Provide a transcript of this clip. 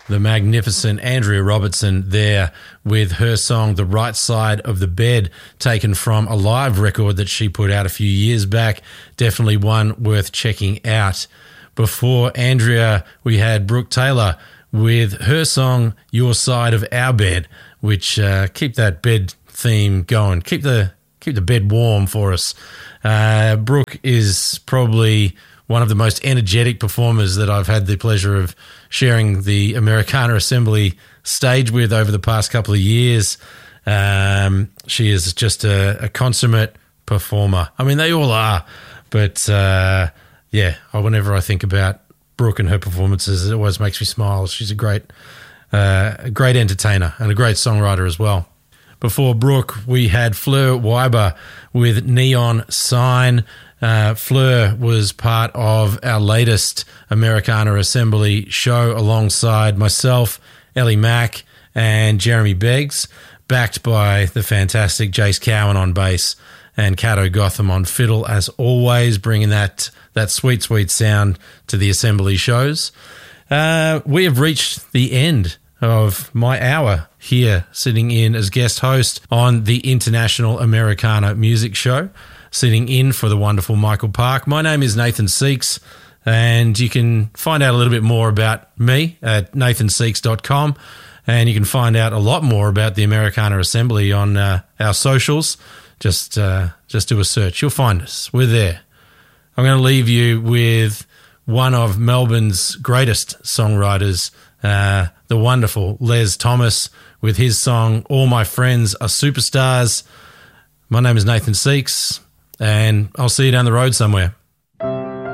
The magnificent Andrea Robertson there with her song The Right Side of the Bed, taken from a live record that she put out a few years back. Definitely one worth checking out. Before Andrea, we had Brooke Taylor with her song Your Side of Our Bed, which keep that bed theme going. Keep the bed warm for us. Brooke is probably one of the most energetic performers that I've had the pleasure of sharing the Americana Assembly stage with over the past couple of years. She is just a consummate performer. I mean, they all are, but whenever I think about Brooke and her performances, it always makes me smile. She's a great entertainer and a great songwriter as well. Before Brooke, we had Fleur Weiber with Neon Sign. Fleur was part of our latest Americana Assembly show alongside myself, Ellie Mack, and Jeremy Beggs, backed by the fantastic Jace Cowan on bass and Cato Gotham on fiddle, as always, bringing that sweet, sweet sound to the Assembly shows. We have reached the end of my hour here, sitting in as guest host on the International Americana Music Show, sitting in for the wonderful Michael Park. My name is Nathan Seeks, and you can find out a little bit more about me at nathanseeks.com, and you can find out a lot more about the Americana Assembly on our socials. Just do a search. You'll find us. We're there. I'm going to leave you with one of Melbourne's greatest songwriters, the wonderful Les Thomas, with his song All My Friends Are Superstars. My name is Nathan Seeks, and I'll see you down the road somewhere.